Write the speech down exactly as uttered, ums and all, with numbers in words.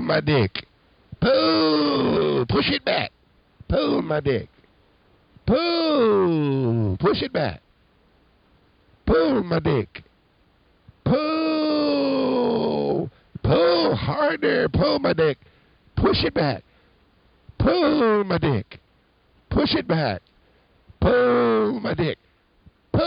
my dick. Pull. Push it back. Pull my dick. Pull. Push it back. Pull my dick. Pull. Pull harder. Pull my dick. Push it back. Pull my dick. Push it back. Pull my dick.